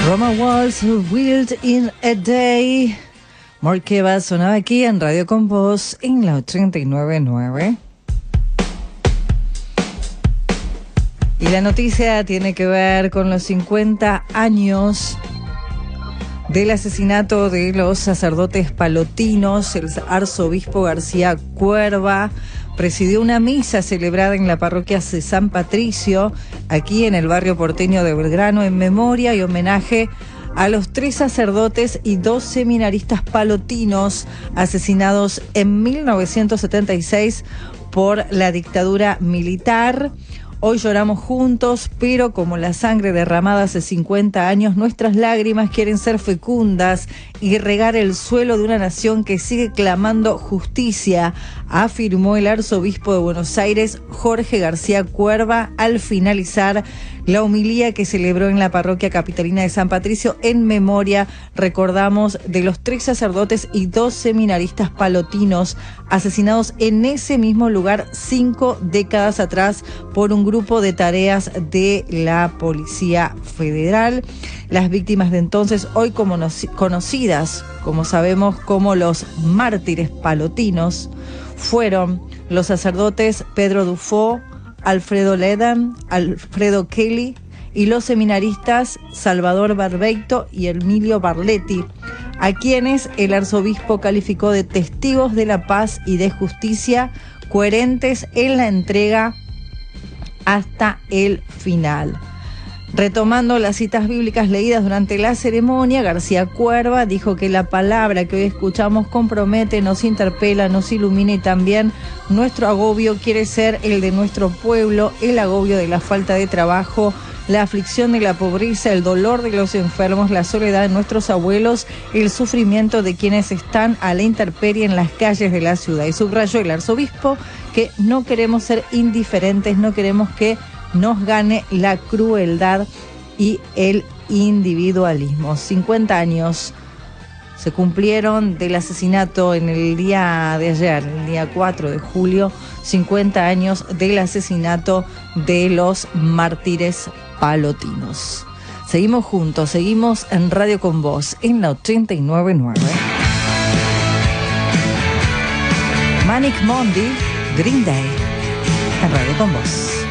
Roma Walls, Wild in a Day. Morkeva sonaba aquí en Radio Con Vos en la 89.9. Y la noticia tiene que ver con los 50 años del asesinato de los sacerdotes palotinos. El arzobispo García Cuerva presidió una misa celebrada en la parroquia de San Patricio, aquí en el barrio porteño de Belgrano, en memoria y homenaje a los 3 sacerdotes y 2 seminaristas palotinos asesinados en 1976 por la dictadura militar. Hoy lloramos juntos, pero como la sangre derramada hace 50 años, nuestras lágrimas quieren ser fecundas y regar el suelo de una nación que sigue clamando justicia, afirmó el arzobispo de Buenos Aires, Jorge García Cuerva, al finalizar la homilía que celebró en la parroquia capitalina de San Patricio en memoria, recordamos, de los 3 sacerdotes y 2 seminaristas palotinos asesinados en ese mismo lugar 5 décadas atrás por un grupo de tareas de la Policía Federal. Las víctimas de entonces, hoy conocidas, como sabemos, como los mártires palotinos, fueron los sacerdotes Pedro Dufo, Alfredo Ledan, Alfredo Kelly y los seminaristas Salvador Barbeito y Emilio Barletti, a quienes el arzobispo calificó de testigos de la paz y de justicia, coherentes en la entrega hasta el final. Retomando las citas bíblicas leídas durante la ceremonia, García Cuerva dijo que la palabra que hoy escuchamos compromete, nos interpela, nos ilumina y también nuestro agobio quiere ser el de nuestro pueblo, el agobio de la falta de trabajo, la aflicción de la pobreza, el dolor de los enfermos, la soledad de nuestros abuelos, el sufrimiento de quienes están a la intemperie en las calles de la ciudad. Y subrayó el arzobispo que no queremos ser indiferentes, no queremos que nos gane la crueldad y el individualismo. 50 años se cumplieron del asesinato en el día de ayer, el día 4 de julio, 50 años del asesinato de los mártires palotinos. Seguimos juntos, seguimos en Radio Con Vos, en la 89.9. Manic Monday, Green Day, en Radio Con Vos.